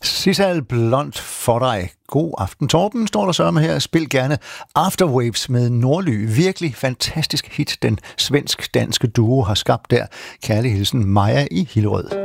Sissal Blond for dig. God aften, Torben, står der så med her. Spil gerne Afterwaves med Nordly. Virkelig fantastisk hit, den svensk-danske duo har skabt der. Kærlig hilsen, Maja i Hillerød.